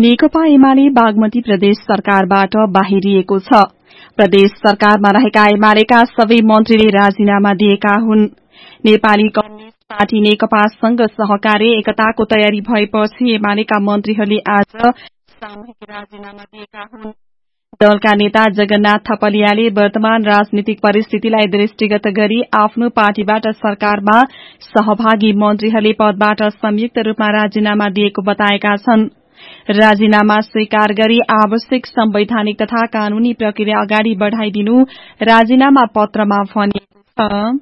नेकपा एमाले बागमती प्रदेश सरकारबाट बाहिरिएको छ। प्रदेश सरकारमा रहेका एमालेका सबै मन्त्रीले राजीनामा दिएका हुन्। नेपाली कम्युनिष्ट पार्टी नेकपासँग सहकार्य एकताको तयारी भएपछि एमालेका मन्त्रीहरूले आज सामूहिक राजीनामा दिएका हुन्। दलका नेता जगन्नाथ थपलियाले वर्तमान राजनीतिक परिस्थितिलाई दृष्टिगत गरी आफ्नो पार्टीबाट सरकारमा सहभागी मन्त्रीहरूले पदबाट संयुक्त रूपमा राजीनामा दिएको बताएका छन्। राजीनामा स्वीकार गरी आवश्यक संवैधानिक तथा कानूनी प्रक्रिया अगाडि बढ़ाइदिनु राजीनामा पत्रमा भनिएको छ।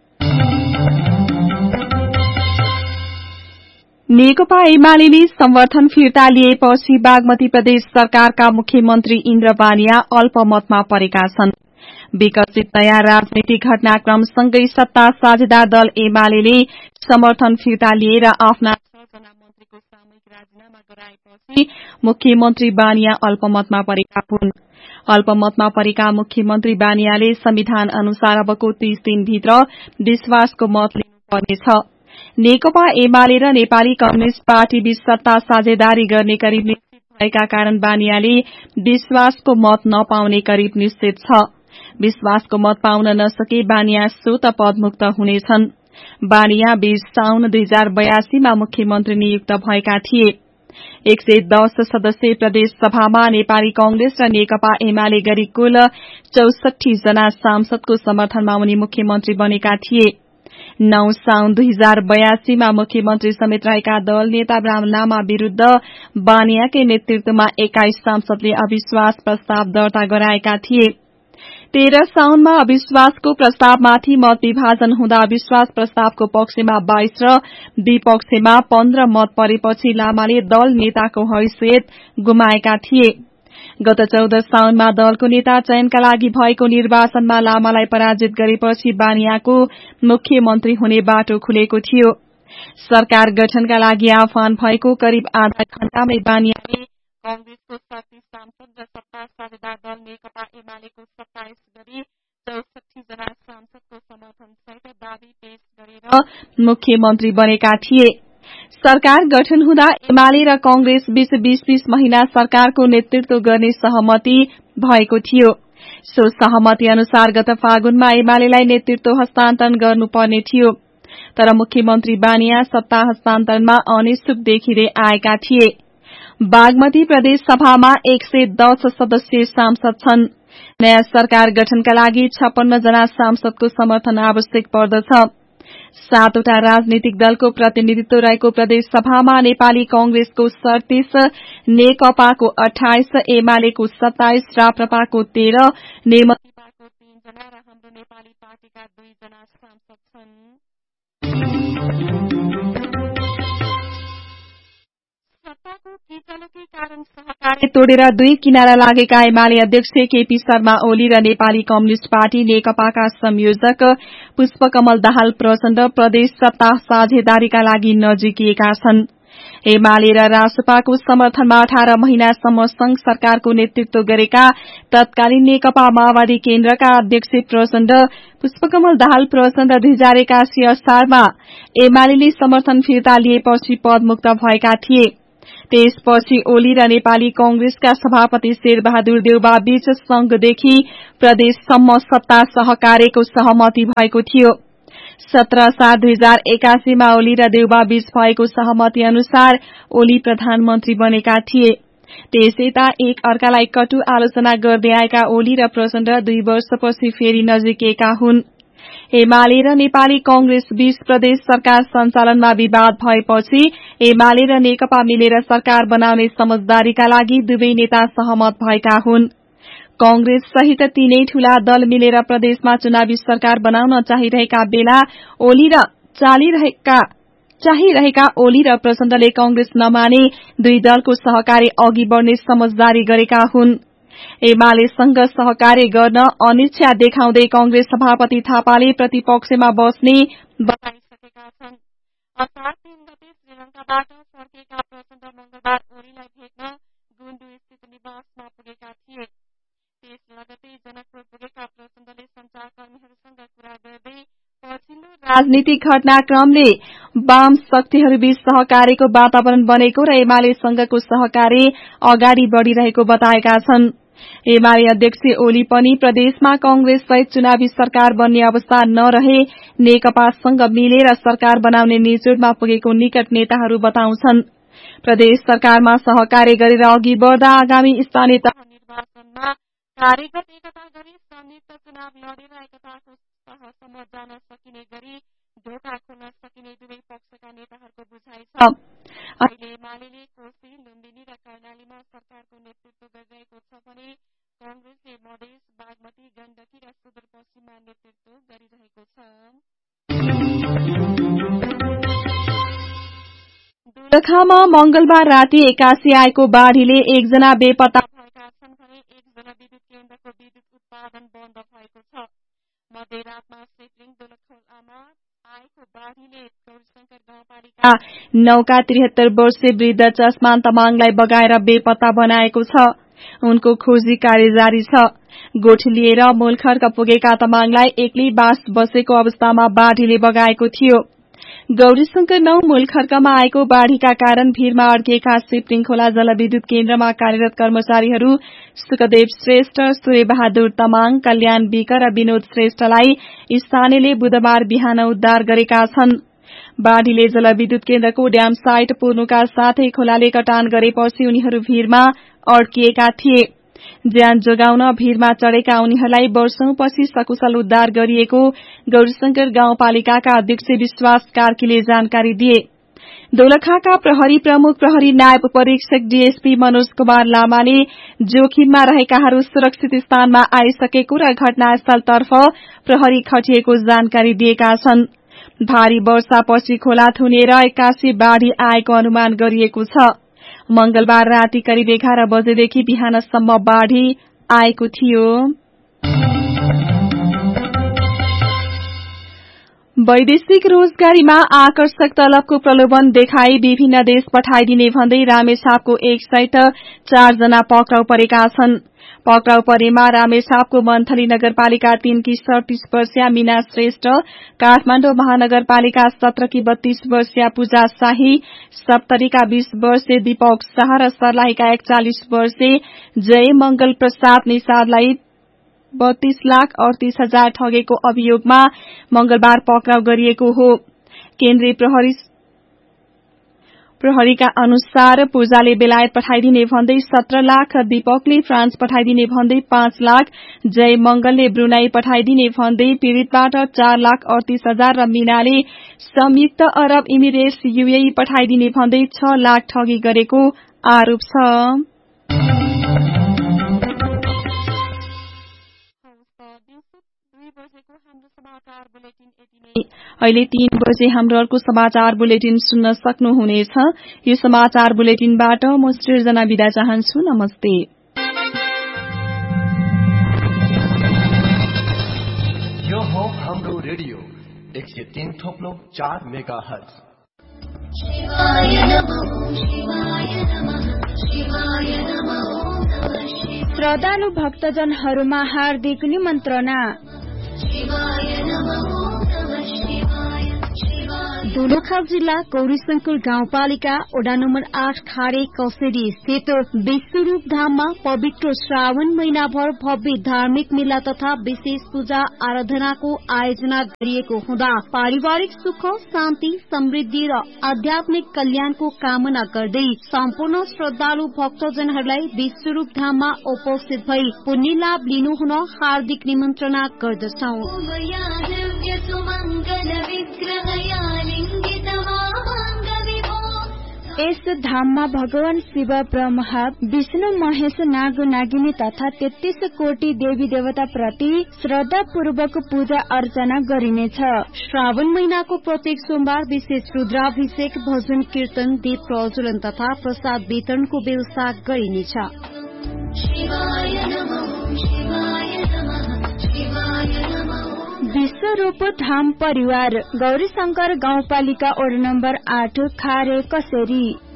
नेकपा एमाले समर्थन फिर्ता लिएपछि बागमती प्रदेश सरकारका मुख्यमन्त्री इन्द्र बानिया अल्पमतमा परेका छन्। विकसित नयाँ राजनीतिक घटनाक्रमसँगै सत्ता साझेदार दल एमाले समर्थन फिर्ता लिएर आफ्ना 6 जना मन्त्रीको सामूहिक राजीनामा गराएपछि मुख्यमन्त्री बानिया अल्पमतमा परेका हुन्। अल्पमतमा परेका मुख्यमन्त्री बानियाले संविधान अनुसार अबको 30 दिनभित्र विश्वासको मत लिनुपर्नेछ। नेकपा एमाले र नेपाली कम्युनिष्ट पार्टी बीच सत्ता साझेदारी गर्ने करिब निश्चित भएका कारण बानियाले विश्वासको मत नपाउने करिब निश्चित छ। विश्वासको मत पाउन नसके बानिया स्वत पदमुक्त हुनेछन्। बानिया 20 साउन 2082 मा मुख्यमन्त्री नियुक्त भएका थिए। 110 सदस्यीय प्रदेश सभामा नेपाली कांग्रेस र नेकपा एमाले गरी कुल 64 जना सांसदको समर्थनमा उनी मुख्यमन्त्री बनेका थिए। 9 साउन 2082 मा मुख्यमन्त्री समेत रहेका दल नेता राम लामा विरूद्ध बानियाकै नेतृत्वमा 21 सांसदले अविश्वास प्रस्ताव दर्ता गराएका थिए। 13 साउनमा अविश्वासको प्रस्तावमाथि मत विभाजन हुँदा अविश्वास प्रस्तावको पक्षमा 22 र विपक्षमा 15 मत परेपछि लामाले दल नेताको हैसियत गुमाएका थिए। गत 14 साउनमा दलको नेता चयनका लागि भएको निर्वाचनमा लामालाई पराजित गरेपछि बानियाको मुख्यमन्त्री हुने बाटो खुलेको थियो। सरकार गठनका लागि आह्वान भएको करिब आधा घण्टामै बानियाले कांग्रेसको 37 सांसद र सत्ता साझेदार दल नेकपा एमालेको 27 गरी 64 जना सांसदको समर्थनसहित दावी पेश गरेर मुख्यमन्त्री बनेका थिए। सरकार गठन हुँदा एमाले र कांग्रेस बीच 20 महिना सरकारको नेतृत्व गर्ने सहमति भएको थियो। सो सहमति अनुसार गत फागुनमा एमालेलाई नेतृत्व हस्तान्तरण गर्नुपर्ने थियो। तर मुख्यमन्त्री बानिया सत्ता हस्तान्तरणमा अनिच्छुक देखिँदै आएका थिए। बागमती प्रदेश सभामा 110 सदस्यीय सांसद छन्। नयाँ सरकार गठनका लागि 56 जना सांसदको समर्थन आवश्यक पर्दछ। 7 वटा राजनीतिक दलको प्रतिनिधित्व रहेको प्रदेश सभामा नेपाली कांग्रेसको 37, नेकपाको 28, एमालेको 27, राप्रपाको 13, नेमतिपाको 3 जना र हाम्रो नेपाली पार्टीका 2 जना सांसद छन्। सत्ताको किचलोकै कारण सहकार्य तोडेर 2 किनारा लागेका एमाले अध्यक्ष केपी शर्मा ओली र नेपाली कम्युनिष्ट पार्टी नेकपाका संयोजक पुष्पकमल दाहाल प्रचण्ड प्रदेश सत्ता साझेदारीका लागि नजिकिएका छन्। एमाले र रासपाको समर्थनमा 18 महिनासम्म संघ सरकारको नेतृत्व गरेका तत्कालीन नेकपा माओवादी केन्द्रका अध्यक्ष प्रचण्ड पुष्पकमल दाहाल प्रचण्ड 2081 असारमा एमाले समर्थन फिर्ता लिएपछि पदमुक्त भएका थिए। त्यसपछि ओली र नेपाली कांग्रेसका सभापति शेरबहादुर देउबा बीच संघदेखि प्रदेशसम्म सत्ता सहकार्यको सहमति भएको थियो। 17/7/2081 मा ओली र देउबा बीच भएको सहमति अनुसार ओली प्रधानमन्त्री बनेका थिए। त्यसैता एक अर्कालाई कटु आलोचना गर्दै आएका ओली र प्रचण्ड 2 वर्षपछि फेरि नजिकिएका हुन्। एमाले र नेपाली कांग्रेस बीच प्रदेश सरकार सञ्चालनमा विवाद भएपछि एमाले र नेकपा मिलेर सरकार बनाउने समझदारीका लागि दुवै नेता सहमत भएका हुन्। कांग्रेस सहित 3 ठूला दल मिलेर प्रदेशमा चुनावी सरकार बनाउन चाहिरहेका बेला चाहिरहेका ओली र प्रचण्डले कांग्रेस नमाने 2 दलको सहकार्य अघि बढ़ने समझदारी गरेका हुन्। एमालेसँग सहकार्य गर्न अनिच्छा देखाउँदै कांग्रेस सभापति थापाले प्रतिपक्षमा बस्ने बताइसकेका छन्। असार 3 गते श्रीलंकाबाट फर्केका प्रचण्ड मंगलबार ओलीलाई भेट्न गुण्डु स्थित निवासमा पुगेका थिए। त्यस लगतै जनकपुर पुगेका प्रचण्डले संचारकर्मीहरूसँग कुरा गर्दै पछिल्लो राजनीतिक घटनाक्रमले वाम शक्तिहरूबीच सहकार्यको वातावरण बनेको र एमालेसँगको सहकार्य अगाडि बढ़िरहेको बताएका छन्। एमाले अध्यक्ष ओली पनि प्रदेशमा कांग्रेस सहित चुनावी सरकार बन्ने अवस्था नरहे नेकपासँग मिलेर सरकार बनाउने निचोडमा पुगेको निकट नेताहरू बताउँछन्। प्रदेश सरकारमा सहकार्य गरेर अघि बढ़दा आगामी स्थानीय तह निर्वाचनमा कार्यगत एकता गरी संयुक्त चुनाव लडेर एकताको तहसम्म जान सकिने गरी ढोका खोल्न सकिने दुवै पक्षका नेताहरूको बुझाइ छ। अहिले एमाले कोशी, लुम्बिनी र कर्णालीमा सरकारको नेतृत्व गरिरहेको छ भने कांग्रेसले मधेस, बागमती, गण्डकी र सुदूरपश्चिममा नेतृत्व गरिरहेको छ। दोलखामा मंगलबार राति 81 आएको बाढ़ीले एकजना बेपत्ता भएका छन् भने एकजना विद्युत केन्द्रको विद्युत उत्पादन बन्द भएको छ। मध्यरातमा सेप्रिङ दोलखामा आएको बाढ़ीले गौरीशंकर गाउँपालिका 9 का 73 वर्षीय वृद्ध चस्मान तमाङलाई बगाएर बेपत्ता बनाएको छ। उनको खोजी कार्य जारी छ। गोठी लिएर मूलखर्क पुगेका तमाङलाई एक्लै बास बसेको अवस्थामा बाढ़ीले बगाएको थियो। गौरीशंकर 9 मूलखर्कमा आएको बाढ़ीका कारण भीरमा अड्किएका सिप्रिङ खोला जलविद्युत केन्द्रमा कार्यरत कर्मचारीहरू सुखदेव श्रेष्ठ, सूर्यबहादुर तमाङ, कल्याण विक र विनोद श्रेष्ठलाई स्थानीयले बुधबार बिहान उद्धार गरेका छन्। बाढ़ीले जलविद्युत केन्द्रको ड्याम साइट पुर्नुका साथै खोलाले कटान गरेपछि उनीहरू भीरमा अड्किएका थिए। ज्यान जोगाउन भीरमा चढ़ेका उनीहरूलाई वर्षौंपछि सकुशल उद्धार गरिएको गौरीशंकर गाउँपालिकाका अध्यक्ष विश्वास कार्कीले जानकारी दिए। दोलखाका प्रहरी प्रमुख प्रहरी नायब परीक्षक डीएसपी मनोज कुमार लामाले जोखिममा रहेकाहरू सुरक्षित स्थानमा आइसकेको र घटनास्थलतर्फ प्रहरी खटिएको जानकारी दिएका छन्। भारी वर्षापछि खोला थुनेर 81 बाढ़ी आएको अनुमान गरिएको छ। मंगलबार राति करिब 11 बजेदेखि बिहानसम्म बाढ़ी आएको थियो। वैदेशिक रोजगारीमा आकर्षक तलबको प्रलोभन देखाई विभिन्न देश पठाइदिने भन्दै रामेछापको एक सहित 4 जना पक्राउ परेका छन्। पक्राउ परेमा रामेछापको मन्थली नगरपालिका 3 की 37 वर्षीय मीना श्रेष्ठ, काठमाडौँ महानगरपालिका 17 की 32 वर्षीय पूजा शाही, सप्तरीका 20 वर्षीय दीपक शाह र सर्लाहीका 41 वर्षीय जय मंगल प्रसाद निषादलाई 32,38,000 ठगेको अभियोगमा मंगलबार पक्राउ गरिएको हो। केन्द्रीय प्रहरीका अनुसार पूजाले बेलायत पठाइदिने भन्दै 17 लाख, दीपकले फ्रान्स पठाइदिने भन्दै 5 लाख, जय मंगलले ब्रुनाई पठाइदिने भन्दै पीड़ितबाट 4,38,000 र मीनाले संयुक्त अरब इमिरेट्स यूएई पठाइदिने भन्दै 6 लाख ठगी गरेको आरोप छ। अहिले 3 बजे हाम्रो अर्को समाचार बुलेटिन सुन्न सक्नुहुनेछ। यो समाचार बुलेटिनबाट म सृजना बिदा चाहन्छु। नमस्ते। यो हो हाम्रो रेडियो 103.4 मेगाहर्ज। शिवाय नमः, शिवाय नमः, शिवाय नमः। श्रद्धालु भक्तजनहरूमा हार्दिक निमन्त्रणा। दोलखा जिल्ला गौरीशंकर गाउँपालिका वडा नम्बर 8 खारे कसेरी स्थित विश्वरूप धाममा पवित्र श्रावण महिनाभर भव्य धार्मिक मेला तथा विशेष पूजा आराधनाको आयोजना गरिएको हुँदा पारिवारिक सुख, शान्ति, समृद्धि र आध्यात्मिक कल्याणको कामना गर्दै सम्पूर्ण श्रद्धालु भक्तजनहरूलाई विश्वरूप धाममा उपस्थित भई पुण्य लाभ लिनुहुन हार्दिक निमन्त्रणा गर्दछौं। यस धाममा भगवान शिव, ब्रह्मा, विष्णु, महेश, नाग, नागिनी तथा 33 कोटी देवी देवता प्रति श्रद्धापूर्वक पूजा अर्चना गरिनेछ। श्रावण महिनाको प्रत्येक सोमबार विशेष रुद्राभिषेक, भजन कीर्तन, दीप प्रज्वलन तथा प्रसाद वितरणको व्यवस्था गरिनेछ। विश्वरूप धाम परिवार गौरीशंकर गाउँपालिका वडा नम्बर 8 खारे कसेरी।